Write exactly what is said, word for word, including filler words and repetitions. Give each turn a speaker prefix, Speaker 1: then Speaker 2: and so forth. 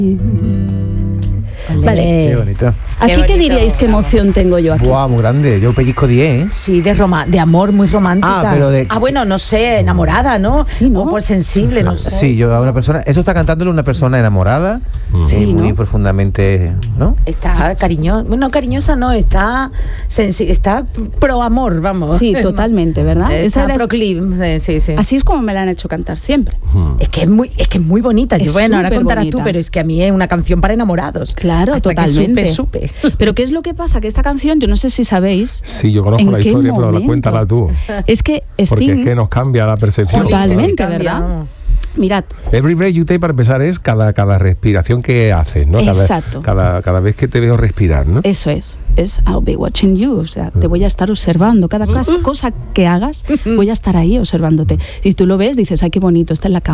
Speaker 1: Vale.
Speaker 2: Qué bonito.
Speaker 1: ¿Aquí qué, qué diríais qué emoción tengo yo aquí?
Speaker 2: Buah, muy grande. Yo pellizco diez, ¿eh?
Speaker 3: Sí, de roma, de amor muy romántica.
Speaker 2: Ah, pero de...
Speaker 3: Ah, bueno, no sé, enamorada, ¿no?
Speaker 1: Sí, ¿no?
Speaker 3: O pues sensible,
Speaker 2: Sí.
Speaker 3: no sé.
Speaker 2: Sí, yo a una persona... Eso está cantándole una persona enamorada.
Speaker 1: Sí,
Speaker 2: y muy
Speaker 1: ¿no?
Speaker 2: profundamente, ¿no?
Speaker 3: Está cariñosa, bueno, cariñosa no, está sensi- está pro amor, vamos.
Speaker 1: Sí, totalmente, ¿verdad?
Speaker 3: Está
Speaker 1: Esa era-
Speaker 3: proclive, sí, sí.
Speaker 1: Así es como me la han hecho cantar siempre.
Speaker 3: Es que es muy, es que es muy bonita. Yo,
Speaker 1: Es
Speaker 3: bueno, ahora contarás
Speaker 1: superbonita.
Speaker 3: tú, pero es que a mí es una canción para enamorados.
Speaker 1: Claro,
Speaker 3: Hasta
Speaker 1: totalmente.
Speaker 3: Que supe, supe.
Speaker 1: Pero ¿qué es lo que pasa? Que esta canción, yo no sé si sabéis...
Speaker 4: Sí, yo conozco
Speaker 1: ¿En
Speaker 4: la
Speaker 1: qué
Speaker 4: historia, pero la
Speaker 1: momento?
Speaker 4: cuéntala tú.
Speaker 1: Es que
Speaker 4: Porque
Speaker 1: Sting...
Speaker 4: es que nos cambia la percepción.
Speaker 3: Jolín, que
Speaker 1: Totalmente,
Speaker 3: sí cambia,
Speaker 1: ¿verdad?
Speaker 3: vamos.
Speaker 1: Mirad,
Speaker 4: Every breath you take, para empezar, es cada, cada respiración que haces, ¿no? Cada,
Speaker 1: Exacto.
Speaker 4: Cada, cada vez que te veo respirar, ¿no?
Speaker 1: eso es. Es I'll be watching you. O sea, te voy a estar observando. Cada cas- cosa que hagas, voy a estar ahí observándote. Y tú lo ves, dices, ay, qué bonito, está en la cama.